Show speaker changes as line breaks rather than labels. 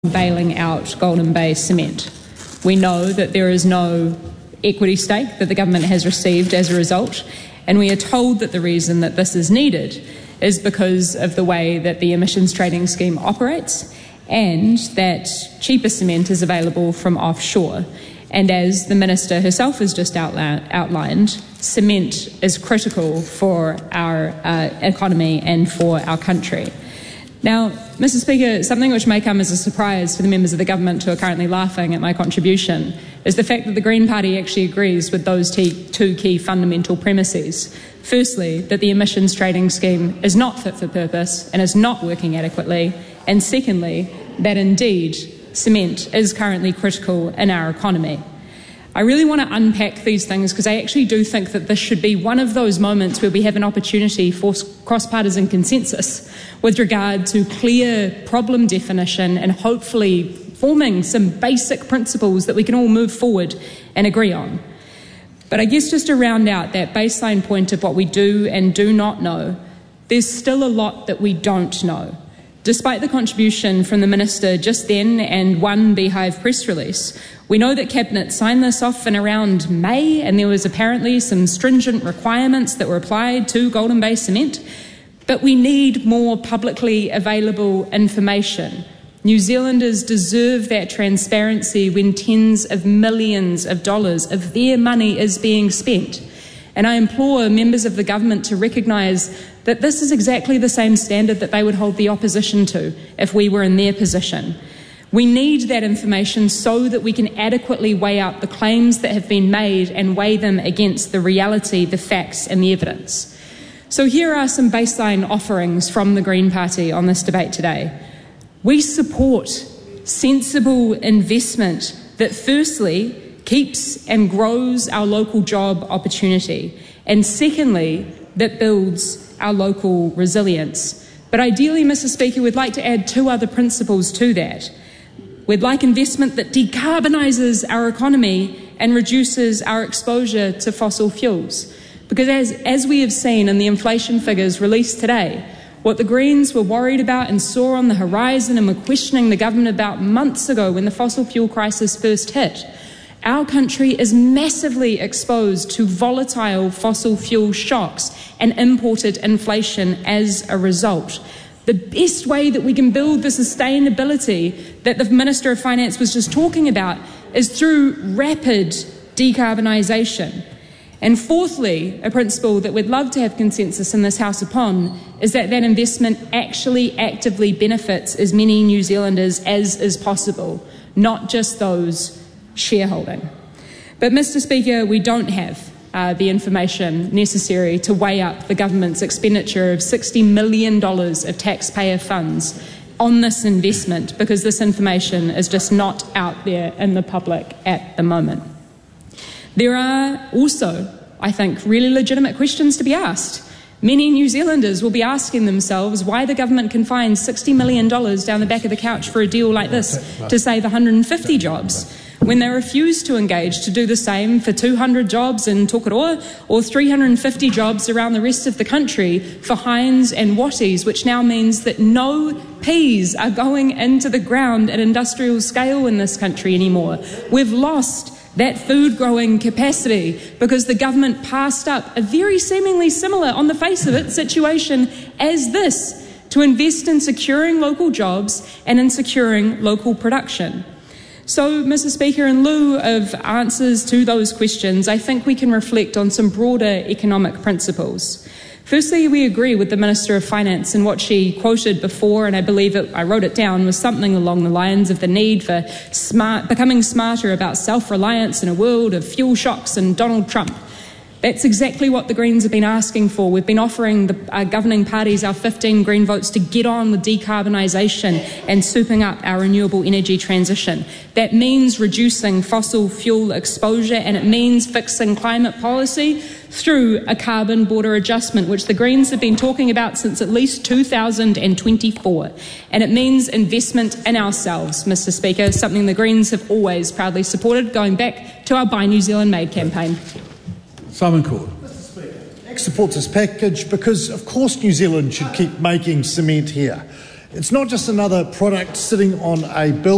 bailing out Golden Bay Cement. We know that there is no equity stake that the government has received as a result, and we are told that the reason that this is needed is because of the way that the emissions trading scheme operates and that cheaper cement is available from offshore. And as the Minister herself has just outlined, cement is critical for our economy and for our country. Now, Mr. Speaker, something which may come as a surprise to the members of the government who are currently laughing at my contribution is the fact that the Green Party actually agrees with those two key fundamental premises. Firstly, that the emissions trading scheme is not fit for purpose and is not working adequately. And secondly, that indeed cement is currently critical in our economy. I really want to unpack these things because I actually do think that this should be one of those moments where we have an opportunity for cross-partisan consensus with regard to clear problem definition and hopefully forming some basic principles that we can all move forward and agree on. But I guess just to round out that baseline point of what we do and do not know, there's still a lot that we don't know. Despite the contribution from the Minister just then and one Beehive press release, we know that Cabinet signed this off in around May, and there was apparently some stringent requirements that were applied to Golden Bay Cement. But we need more publicly available information. New Zealanders deserve that transparency when tens of millions of dollars of their money is being spent. And I implore members of the government to recognise that this is exactly the same standard that they would hold the opposition to if we were in their position. We need that information so that we can adequately weigh up the claims that have been made and weigh them against the reality, the facts and the evidence. So here are some baseline offerings from the Green Party on this debate today. We support sensible investment that firstly keeps and grows our local job opportunity, and secondly, that builds our local resilience. But ideally, Mr. Speaker, we'd like to add two other principles to that. We'd like investment that decarbonises our economy and reduces our exposure to fossil fuels. Because as we have seen in the inflation figures released today, what the Greens were worried about and saw on the horizon and were questioning the government about months ago when the fossil fuel crisis first hit, our country is massively exposed to volatile fossil fuel shocks and imported inflation as a result. The best way that we can build the sustainability that the Minister of Finance was just talking about is through rapid decarbonisation. And fourthly, a principle that we'd love to have consensus in this House upon is that that investment actually actively benefits as many New Zealanders as is possible, not just those shareholding. But Mr. Speaker, we don't have the information necessary to weigh up the government's expenditure of $60 million of taxpayer funds on this investment because this information is just not out there in the public at the moment. There are also, I think, really legitimate questions to be asked. Many New Zealanders will be asking themselves why the government can find $60 million down the back of the couch for a deal like this to save 150 jobs, when they refuse to engage to do the same for 200 jobs in Tokoroa or 350 jobs around the rest of the country for Heinz and Watties, which now means that no peas are going into the ground at industrial scale in this country anymore. We've lost that food growing capacity because the government passed up a very seemingly similar, on the face of it, situation as this to invest in securing local jobs and in securing local production. So, Mr. Speaker, in lieu of answers to those questions, I think we can reflect on some broader economic principles. Firstly, we agree with the Minister of Finance in what she quoted before, and I believe I wrote it down, was something along the lines of the need for becoming smarter about self-reliance in a world of fuel shocks and Donald Trump. That's exactly what the Greens have been asking for. We've been offering the governing parties our 15 Green votes to get on with decarbonisation and souping up our renewable energy transition. That means reducing fossil fuel exposure, and it means fixing climate policy through a carbon border adjustment, which the Greens have been talking about since at least 2024. And it means investment in ourselves, Mr. Speaker, something the Greens have always proudly supported, going back to our Buy New Zealand Made campaign.
Simon Cord.
Mr. Speaker, ACT supports this package because, of course, New Zealand should keep making cement here. It's not just another product sitting on a bill.